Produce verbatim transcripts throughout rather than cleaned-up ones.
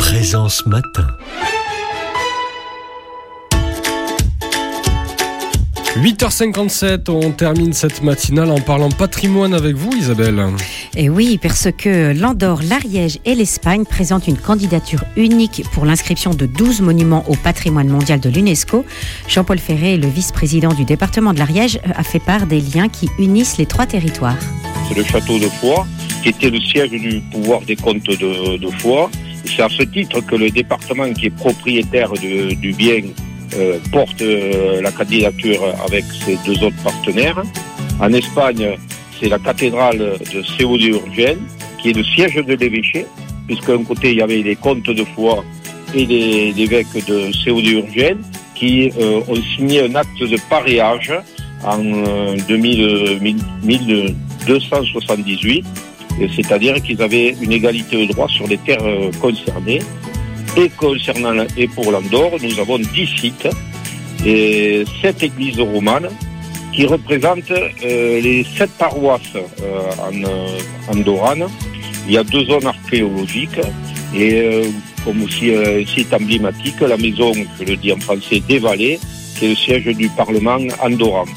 Présence matin. huit heures cinquante-sept, on termine cette matinale en parlant patrimoine avec vous, Isabelle. Et oui, parce que l'Andorre, l'Ariège et l'Espagne présentent une candidature unique pour l'inscription de douze monuments au patrimoine mondial de l'UNESCO. Jean-Paul Ferré, le vice-président du département de l'Ariège, a fait part des liens qui unissent les trois territoires. C'est le château de Foix, qui était le siège du pouvoir des comtes de, de Foix. Et c'est à ce titre que le département qui est propriétaire de, du bien Euh, porte euh, la candidature avec ses deux autres partenaires. En Espagne, c'est la cathédrale de Seu d'Urgell, qui est le siège de l'évêché, puisqu'un côté, il y avait les comtes de Foix et les, les évêques de Seu d'Urgell, qui euh, ont signé un acte de pareage en euh, deux mille, mille deux cent soixante-dix-huit, c'est-à-dire qu'ils avaient une égalité de droit sur les terres euh, concernées. Et concernant et pour l'Andorre, nous avons dix sites et sept églises romanes qui représentent euh, les sept paroisses euh, en euh, andorranes. Il y a deux zones archéologiques et euh, comme aussi un euh, site emblématique, la maison, je le dis en français, des Vallées, qui est le siège du Parlement andorran.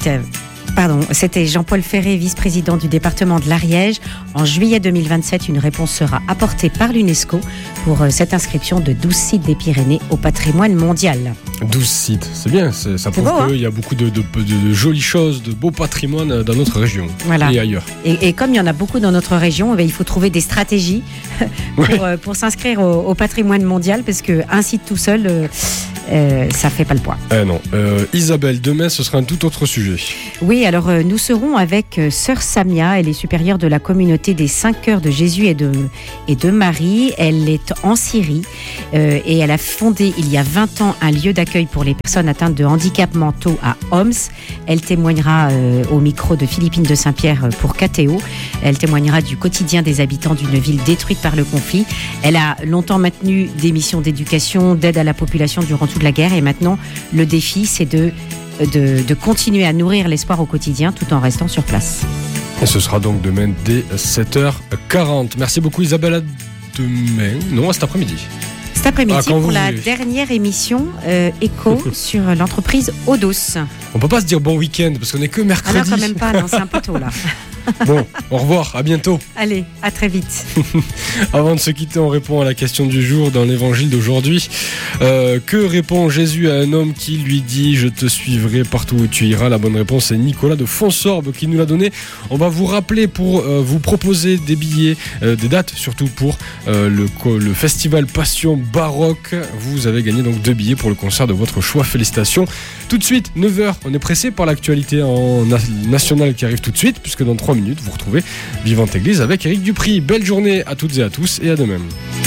Pardon, c'était Jean-Paul Ferré, vice-président du département de l'Ariège. En juillet deux mille vingt-sept, une réponse sera apportée par l'UNESCO pour cette inscription de douze sites des Pyrénées au patrimoine mondial. douze sites, c'est bien, c'est, ça prouve qu'il hein y a beaucoup de, de, de, de jolies choses, de beaux patrimoines dans notre région voilà. et ailleurs. Et, et comme il y en a beaucoup dans notre région, il faut trouver des stratégies pour, ouais. pour s'inscrire au, au patrimoine mondial, parce qu'un site tout seul, euh, euh, ça ne fait pas le poids. Eh non. Euh, Isabelle, demain, ce sera un tout autre sujet. Oui, alors euh, nous serons avec euh, Sœur Samia. Elle est supérieure de la communauté des cinq cœurs de Jésus et de, et de Marie. Elle est en Syrie euh, et elle a fondé il y a vingt ans un lieu d'accueil pour les personnes atteintes de handicaps mentaux à Homs. Elle témoignera euh, au micro de Philippine de Saint-Pierre pour K T O. Elle témoignera du quotidien des habitants d'une ville détruite par le conflit. Elle a longtemps maintenu des missions d'éducation, d'aide à la population durant toute la guerre, et maintenant le défi, c'est de De, de continuer à nourrir l'espoir au quotidien tout en restant sur place. Et ce sera donc demain dès sept heures quarante. Merci beaucoup Isabelle, à demain, non à cet après-midi. Cet après-midi ah, pour la voulez. dernière émission euh, écho sur l'entreprise Odos. On peut pas se dire bon week-end parce qu'on est que mercredi. Ah non, quand même pas, non, c'est un peu tôt là. Bon, au revoir, à bientôt. Allez, à très vite. Avant de se quitter, on répond à la question du jour dans l'évangile d'aujourd'hui. Euh, que répond Jésus à un homme qui lui dit « Je te suivrai partout où tu iras ?» La bonne réponse est Nicolas de Fonsorbe qui nous l'a donné. On va vous rappeler pour euh, vous proposer des billets, euh, des dates surtout pour euh, le, le festival Passion Baroque. Vous avez gagné donc deux billets pour le concert de votre choix. Félicitations. Tout de suite, neuf heures, on est pressé par l'actualité en na- nationale qui arrive tout de suite, puisque dans trois minutes, vous retrouvez Vivante Église avec Éric Dupri. Belle journée à toutes et à tous et à demain.